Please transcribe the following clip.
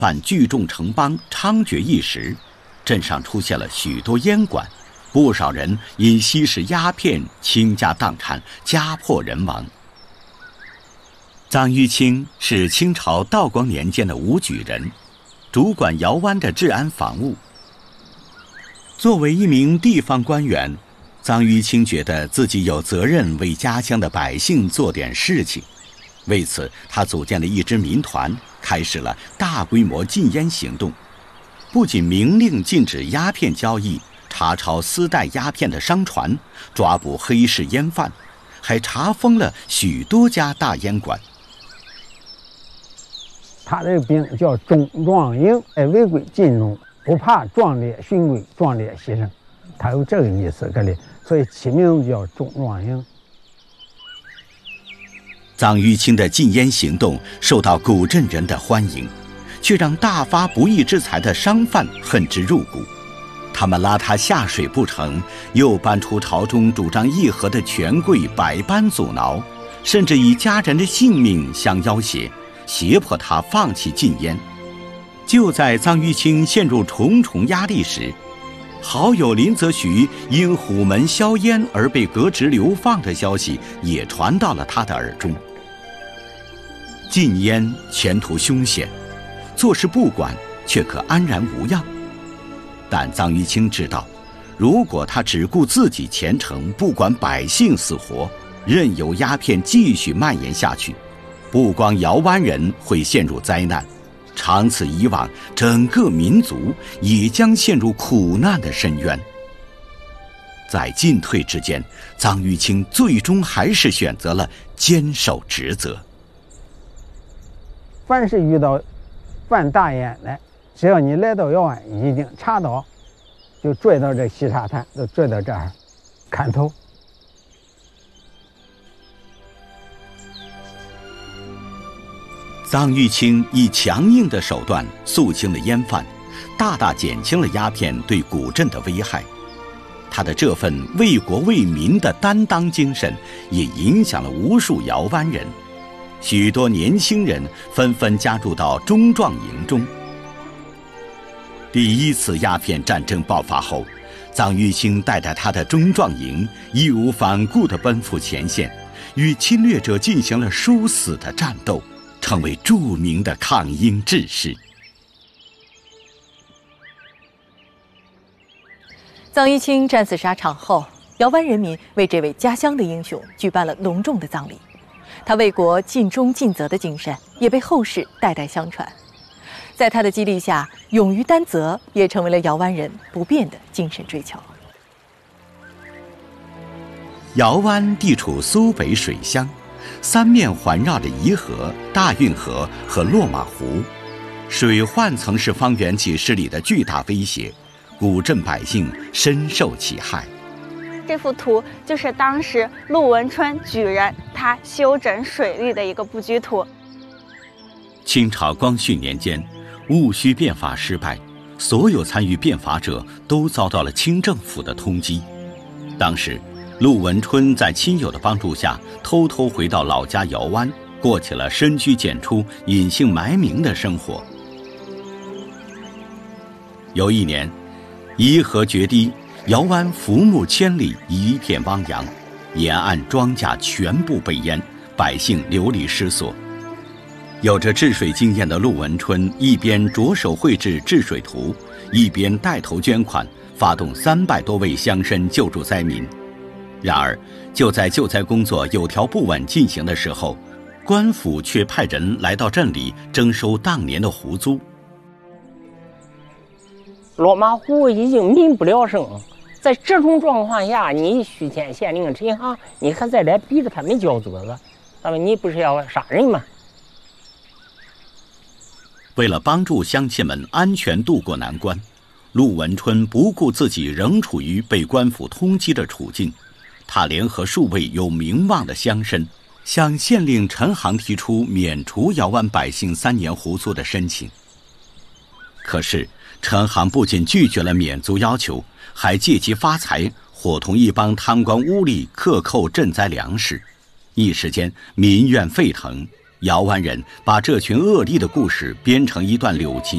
犯聚众城邦猖獗一时，镇上出现了许多烟馆，不少人因吸食鸦片倾家荡产，家破人亡。臧玉清是清朝道光年间的武举人，主管姚湾的治安防务。作为一名地方官员，臧玉清觉得自己有责任为家乡的百姓做点事情，为此他组建了一支民团，开始了大规模禁烟行动。不仅明令禁止鸦片交易，查抄私带鸦片的商船，抓捕黑市烟贩，还查封了许多家大烟馆。 他这个兵叫中壮营，违规禁用，不怕壮烈殉归，壮烈牺牲，他有这个意思搁里，所以起名字叫中壮营。 臧玉清的禁烟行动受到古镇人的欢迎，却让大发不义之财的商贩恨之入骨。他们拉他下水不成，又搬出朝中主张议和的权贵百般阻挠，甚至以家人的性命相要挟，胁迫他放弃禁烟。就在臧玉清陷入重重压力时，好友林则徐因虎门销烟而被革职流放的消息也传到了他的耳中。禁烟前途凶险，坐视不管却可安然无恙。但臧玉清知道，如果他只顾自己前程，不管百姓死活，任由鸦片继续蔓延下去，不光姚湾人会陷入灾难，长此以往，整个民族也将陷入苦难的深渊。在进退之间，臧玉清最终还是选择了坚守职责。 凡是遇到贩大烟的，只要你来到姚湾，一定查到，就拽到这西沙滩，就拽到这儿砍头。 臧玉清以强硬的手段肃清了烟贩，大大减轻了鸦片对古镇的危害。他的这份为国为民的担当精神，也影响了无数姚湾人。许多年轻人纷纷加入到中壮营中。第一次鸦片战争爆发后，臧玉清带着他的中壮营义无反顾地奔赴前线，与侵略者进行了殊死的战斗，成为著名的抗英志士。 臧玉清战死沙场后，姚湾人民为这位家乡的英雄举办了隆重的葬礼。他为国尽忠尽责的精神也被后世代代相传。在他的激励下，勇于担责也成为了姚湾人不变的精神追求。 姚湾地处苏北水乡，三面环绕着沂河、大运河和落马湖，水患曾是方圆几十里的巨大威胁，古镇百姓深受其害。 这幅图就是当时陆文春举人他修整水利的一个布局图。 清朝光绪年间，戊戌变法失败，所有参与变法者都遭到了清政府的通缉。当时陆文春在亲友的帮助下，偷偷回到老家姚湾，过起了深居简出、隐姓埋名的生活。有一年，沂河决堤，姚湾浮木千里，一片汪洋，沿岸庄稼全部被淹，百姓流离失所。有着治水经验的陆文春一边着手绘制治水图，一边带头捐款，发动300多位乡绅救助灾民。然而，就在救灾工作有条不紊进行的时候，官府却派人来到镇里征收当年的湖租。 落马湖已经民不聊生，在这种状况下，你续签县令陈行，你还再来逼着他们交租子，那么你不是要杀人吗？ 为了帮助乡亲们安全渡过难关，陆文春不顾自己仍处于被官府通缉的处境，他联合数位有名望的乡绅，向县令陈行提出免除姚湾百姓3年湖租的申请。可是陈行不仅拒绝了免租要求，还借机发财，伙同一帮贪官污吏克扣赈灾粮食。一时间民怨沸腾，姚湾人把这群恶吏的故事编成一段柳琴